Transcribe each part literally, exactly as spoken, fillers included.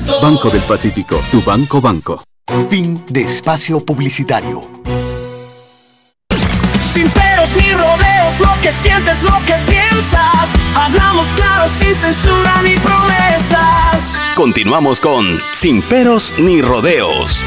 Banco del Pacífico, tu banco banco. Fin de espacio publicitario. Sin peros ni rodeos, lo que sientes, lo que piensas. Hablamos claro, sin censura ni promesas. Continuamos con Sin peros ni rodeos.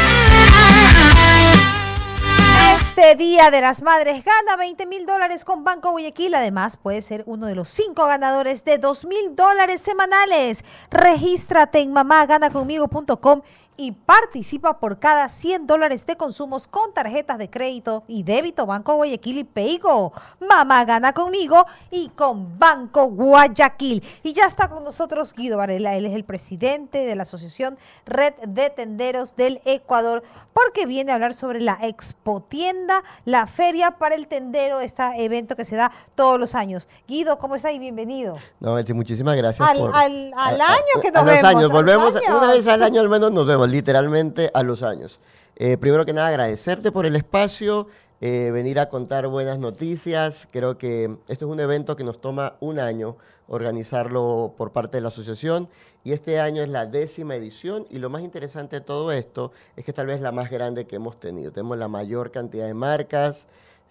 Este Día de las Madres gana veinte mil dólares con Banco Guayaquil. Además, puede ser uno de los cinco ganadores de dos mil dólares semanales. Regístrate en mamá gana conmigo punto com y participa por cada cien dólares de consumos con tarjetas de crédito y débito Banco Guayaquil y Paygo. Mamá gana conmigo y con Banco Guayaquil. Y ya está con nosotros Guido Varela, él es el presidente de la Asociación Red de Tenderos del Ecuador, porque viene a hablar sobre la Expo Tienda, la feria para el tendero, este evento que se da todos los años. Guido, ¿cómo está? Y bienvenido. No, Elsie, muchísimas gracias. Al, por, al, al a, año a, que nos a vemos. los años, volvemos, años. Una vez al año al menos nos vemos, literalmente a los años. Eh, primero que nada, agradecerte por el espacio, eh, venir a contar buenas noticias. Creo que este es un evento que nos toma un año organizarlo por parte de la asociación y este año es la décima edición y lo más interesante de todo esto es que tal vez la más grande que hemos tenido. Tenemos la mayor cantidad de marcas,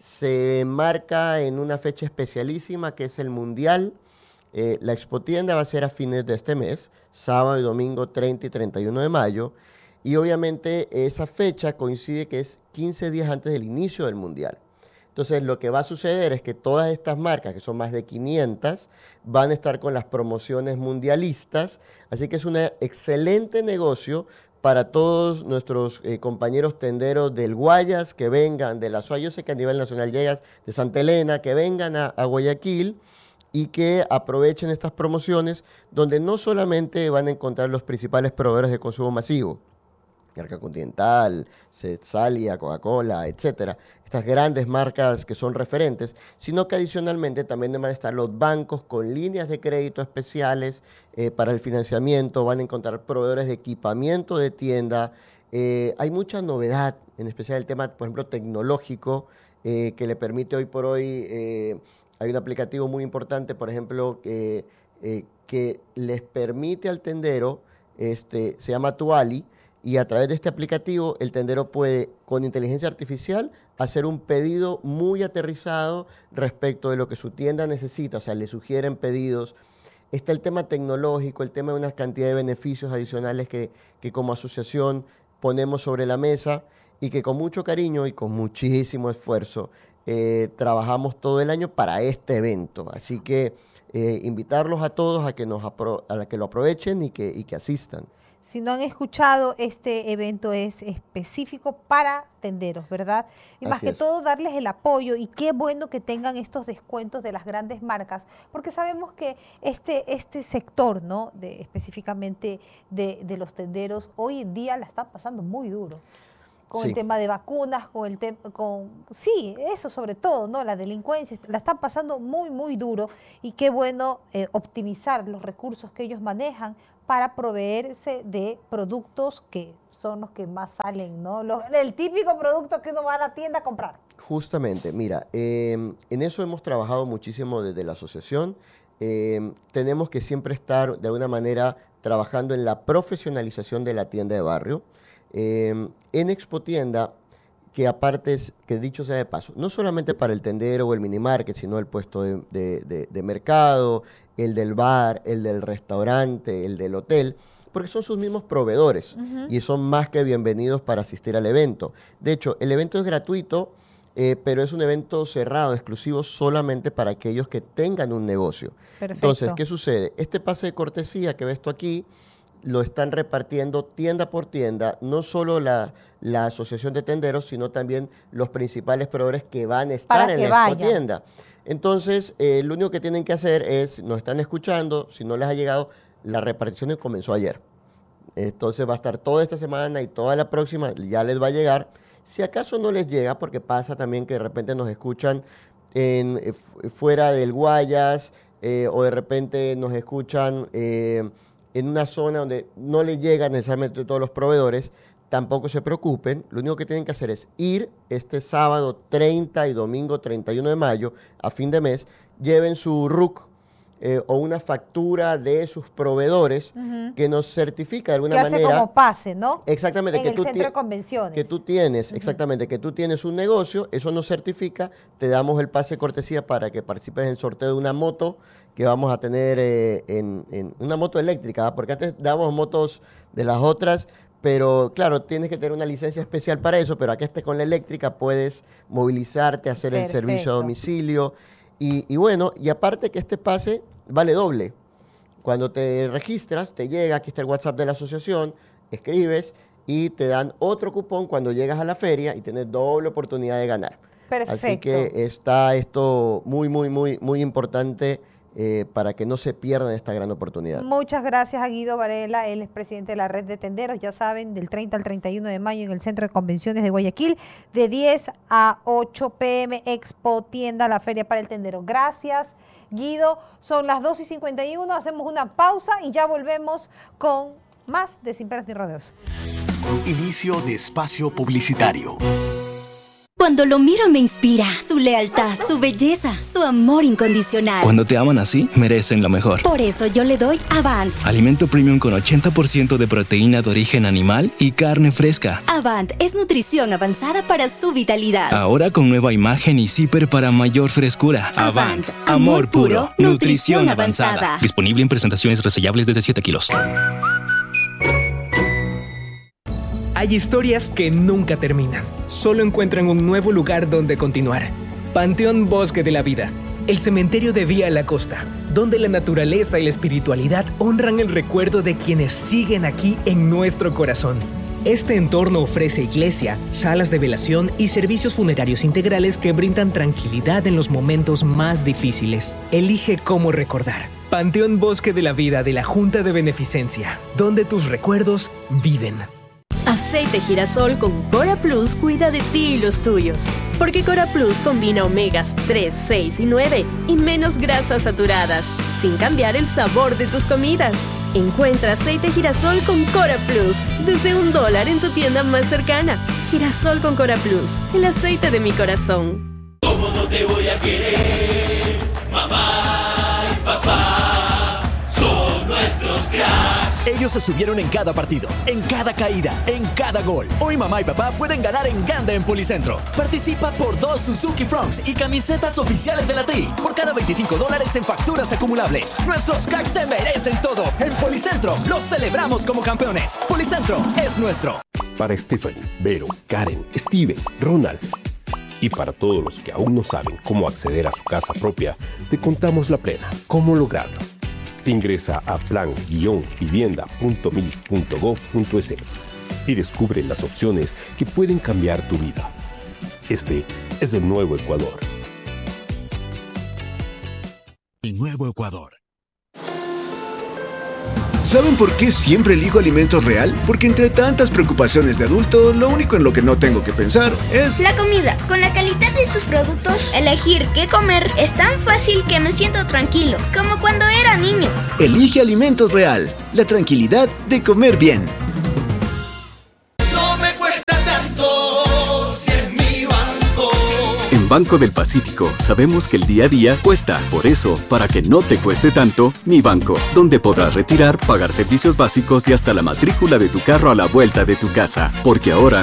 se marca en una fecha especialísima que es el Mundial. Eh, la Expo Tienda va a ser a fines de este mes, sábado y domingo treinta y treinta y uno de mayo. Y obviamente esa fecha coincide que es quince días antes del inicio del Mundial. Entonces lo que va a suceder es que todas estas marcas, que son más de quinientas, van a estar con las promociones mundialistas. Así que es un excelente negocio para todos nuestros eh, compañeros tenderos del Guayas, que vengan de la S U A. Yo sé que a nivel nacional llegas de Santa Elena, que vengan a, a Guayaquil y que aprovechen estas promociones donde no solamente van a encontrar los principales proveedores de consumo masivo, Arca Continental, Salia, Coca-Cola, etcétera, estas grandes marcas que son referentes, sino que adicionalmente también van a estar los bancos con líneas de crédito especiales eh, para el financiamiento, van a encontrar proveedores de equipamiento de tienda. Eh, hay mucha novedad, en especial el tema, por ejemplo, tecnológico, eh, que le permite hoy por hoy, eh, hay un aplicativo muy importante, por ejemplo, eh, eh, que les permite al tendero, este, se llama Tuali, y a través de este aplicativo el tendero puede, con inteligencia artificial, hacer un pedido muy aterrizado respecto de lo que su tienda necesita, o sea, le sugieren pedidos. Está el tema tecnológico, el tema de una cantidad de beneficios adicionales que, que como asociación ponemos sobre la mesa y que con mucho cariño y con muchísimo esfuerzo eh, trabajamos todo el año para este evento. Así que eh, invitarlos a todos a que, nos apro- a que lo aprovechen y que, y que asistan. Si no han escuchado, este evento es específico para tenderos, ¿verdad? Y más que todo darles el apoyo y qué bueno que tengan estos descuentos de las grandes marcas, porque sabemos que este, este sector, ¿no? De, específicamente de, de los tenderos, hoy en día la están pasando muy duro. Con sí. el tema de vacunas, con el tema, con, sí, eso sobre todo, ¿no? La delincuencia, la están pasando muy, muy duro y qué bueno eh, optimizar los recursos que ellos manejan para proveerse de productos que son los que más salen, ¿no? Los, el típico producto que uno va a la tienda a comprar. Justamente, mira, eh, en eso hemos trabajado muchísimo desde la asociación. Eh, tenemos que siempre estar de alguna manera trabajando en la profesionalización de la tienda de barrio. Eh, en Expo Tienda, que aparte es, que dicho sea de paso, no solamente para el tendero o el minimarket, sino el puesto de, de, de, de mercado, el del bar, el del restaurante, el del hotel, porque son sus mismos proveedores uh-huh. y son más que bienvenidos para asistir al evento. De hecho, el evento es gratuito, eh, pero es un evento cerrado, exclusivo solamente para aquellos que tengan un negocio. Perfecto. Entonces, ¿qué sucede? Este pase de cortesía que ves tú aquí, lo están repartiendo tienda por tienda, no solo la, la asociación de tenderos, sino también los principales proveedores que van a estar Para en la Expo Tienda. Entonces, eh, lo único que tienen que hacer es, nos están escuchando, si no les ha llegado, la repartición comenzó ayer. Entonces va a estar toda esta semana y toda la próxima, ya les va a llegar. Si acaso no les llega, porque pasa también que de repente nos escuchan en, eh, fuera del Guayas, eh, o de repente nos escuchan eh, en una zona donde no les llegan necesariamente todos los proveedores, tampoco se preocupen. Lo único que tienen que hacer es ir este sábado treinta y domingo treinta y uno de mayo, a fin de mes, lleven su R U C eh, o una factura de sus proveedores uh-huh. que nos certifica de alguna que manera. Que hace como pase, ¿no? Exactamente. En que el tú centro de convenciones. Que tú tienes, uh-huh. exactamente, que tú tienes un negocio, eso nos certifica, te damos el pase de cortesía para que participes en el sorteo de una moto que vamos a tener eh, en, en una moto eléctrica, ¿verdad? Porque antes dábamos motos de las otras, pero claro, tienes que tener una licencia especial para eso, pero acá estés con la eléctrica, puedes movilizarte, hacer Perfecto. el servicio a domicilio, y, y bueno, y aparte que este pase vale doble. Cuando te registras, te llega, aquí está el WhatsApp de la asociación, escribes y te dan otro cupón cuando llegas a la feria y tienes doble oportunidad de ganar. Perfecto. Así que está esto muy, muy, muy, muy importante eh, para que no se pierdan esta gran oportunidad. Muchas gracias a Guido Varela, él es presidente de la red de tenderos, ya saben, del treinta al treinta y uno de mayo en el Centro de Convenciones de Guayaquil, de diez a ocho pe eme, Expo Tienda, la Feria para el Tendero. Gracias, Guido. Son las dos y cincuenta y uno, hacemos una pausa y ya volvemos con más de Sin Peros ni Rodeos. Inicio de espacio publicitario. Cuando lo miro me inspira su lealtad, su belleza, su amor incondicional. Cuando te aman así, merecen lo mejor. Por eso yo le doy Avant. Alimento premium con ochenta por ciento de proteína de origen animal y carne fresca. Avant es nutrición avanzada para su vitalidad. Ahora con nueva imagen y zipper para mayor frescura. Avant, Avant. Amor, amor puro, nutrición, nutrición avanzada. avanzada. Disponible en presentaciones resellables desde siete kilos. Hay historias que nunca terminan. Solo encuentran un nuevo lugar donde continuar. Panteón Bosque de la Vida, el cementerio de Vía La Costa, donde la naturaleza y la espiritualidad honran el recuerdo de quienes siguen aquí en nuestro corazón. Este entorno ofrece iglesia, salas de velación y servicios funerarios integrales que brindan tranquilidad en los momentos más difíciles. Elige cómo recordar. Panteón Bosque de la Vida de la Junta de Beneficencia, donde tus recuerdos viven. Aceite girasol con Cora Plus cuida de ti y los tuyos. Porque Cora Plus combina omegas tres, seis y nueve y menos grasas saturadas, sin cambiar el sabor de tus comidas. Encuentra aceite girasol con Cora Plus desde un dólar en tu tienda más cercana. Girasol con Cora Plus, el aceite de mi corazón. ¿Cómo no te voy a querer? Mamá y papá son nuestros cracks. Ellos se subieron en cada partido, en cada caída, en cada gol. Hoy mamá y papá pueden ganar en Ganda en Policentro. Participa por dos Suzuki Fronts y camisetas oficiales de la T I. Por cada veinticinco dólares en facturas acumulables. Nuestros cracks se merecen todo. En Policentro los celebramos como campeones. Policentro es nuestro. Para Stephanie, Vero, Karen, Steven, Ronald y para todos los que aún no saben cómo acceder a su casa propia, te contamos la plena. ¿Cómo lograrlo? Ingresa a plan vivienda punto mil punto gov punto es y descubre las opciones que pueden cambiar tu vida. Este es el nuevo Ecuador. El nuevo Ecuador. ¿Saben por qué siempre elijo Alimentos Real? Porque entre tantas preocupaciones de adulto, lo único en lo que no tengo que pensar es la comida. Con la calidad de sus productos, elegir qué comer es tan fácil que me siento tranquilo, como cuando era niño. Elige Alimentos Real, la tranquilidad de comer bien. No me cuesta tanto si es mi banco. En Banco del Pacífico sabemos que el día a día cuesta. Por eso, para que no te cueste tanto, Mi Banco, donde podrás retirar, pagar servicios básicos y hasta la matrícula de tu carro a la vuelta de tu casa. Porque ahora